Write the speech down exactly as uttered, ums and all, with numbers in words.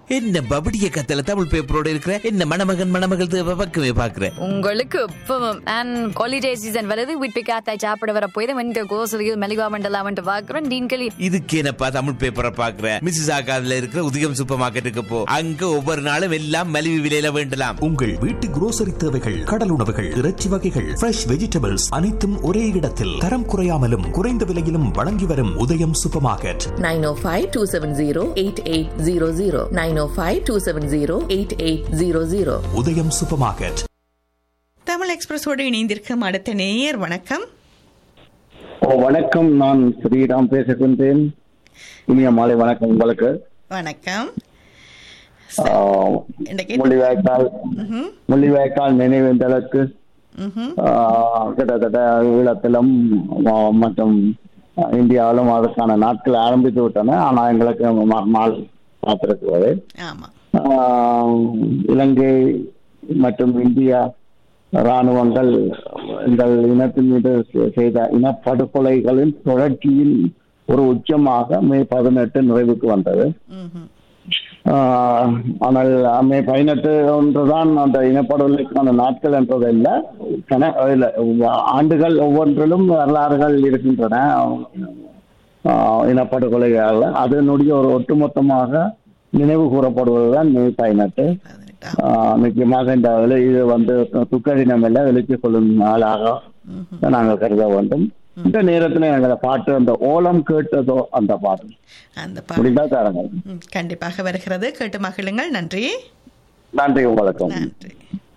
என்ன பபடிய கத்தல தமிழ் பேப்பரோட இருக்கிற என்ன மணமகன் மணமகள் தேவை பக்கமே பாக்குறேன். உங்களுக்கு இப்பவும் அண்ட் ஹாலிடே சீசன் வருது வீட்டு காத்தாய் சாப்பிட வர போய் வந்து கோசலியில் மெலிவா மண்டலாம் பாக்குறேன். நீங்களே இதுக்கு என்னப்பா தமிழ் பேப்பரை பாக்குறேன். மிஸ்ஸஸ் ஆகாதுல இருக்கிற உதயம் சூப்பர் மார்க்கெட்டுக்கு போ, அங்க ஒவ்வொரு நாளும் எல்லாம் மலிவு விலையில வேண்டலாம். உங்கள் வீட்டு குரோசரி தேவைகள், கடல் உணவுகள், இறைச்சி வகைகள், ஃப்ரெஷ் வெஜிடபிள்ஸ் அனைத்தும் ஒரே இடத்தில் தரம் குறையாமலும் குறைந்த விலையிலும் வழங்கி வரும் உதயம் super market. nine oh five, two seven zero, eight eight zero zero nine oh five, two seven zero, eight eight zero zero. உதயம் சூப்பர் மார்க்கெட். தமிழ் எக்ஸ்பிரஸோடு இணைந்திருக்கும் அடுத்த நேயர் வணக்கம். ஓ வணக்கம், நான் ஸ்ரீராம் பேசுகின்றேன். இனிய மாலை வணக்கம் உங்களுக்கு. வணக்கம். முள்ளிவாய்க்கால் முள்ளிவாய்க்கால் நினைவேந்தலுக்கு கிட்டத்தட்ட ஈழத்திலும் மற்றும் இந்தியாவிலும் அதற்கான நாட்கள் ஆரம்பித்து விட்டன. ஆனால் எங்களுக்கு நாள் காத்திருக்கிறது. இலங்கை மற்றும் இந்தியா இராணுவங்கள் எங்கள் இனத்தின் மீது செய்த இனப்படுகொலைகளின் தொடர்ச்சியின் ஒரு உச்சமாக மே பதினெட்டு நிறைவுக்கு வந்தது. ஆனால் மே பதினெட்டு ஒன்றுதான் அந்த இனப்படுகொலைக்கான நாட்கள் என்றதில்லை, ஆண்டுகள் ஒவ்வொன்றிலும் வரலாறுகள் இருக்கின்றன இனப்படுகொலைகள். அதனுடைய ஒரு ஒட்டுமொத்தமாக நினைவு கூறப்படுவதுதான் மே பதினெட்டு. முக்கியமாக இந்த இது வந்து துக்க தினம் எல்லாம் எழுச்சி கொள்ளும் நாளாக நாங்கள் கருத வேண்டும். இந்த நேரத்தில் எங்களை பாட்டு அந்த ஓலம் கேட்டதோ அந்த பாட்டு அந்த பாட்டு கண்டிப்பாக வருகிறது. கேட்டு மகிழுங்கள். நன்றி. நன்றி உங்களுக்கு. நன்றி.